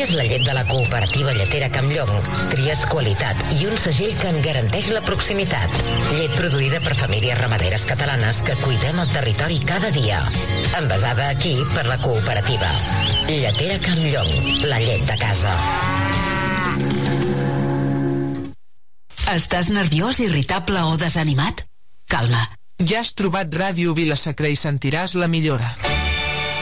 Tries la llet de la cooperativa lletera Campllong, tries qualitat i un segell que en garanteix la proximitat. Llet produïda per famílies ramaderes catalanes que cuidem el territori cada dia. Envasada aquí per la cooperativa. Lletera Campllong, la llet de casa. Estàs nerviós, irritable o desanimat? Calma. Ja has trobat Ràdio Vila-sacra i sentiràs la millora.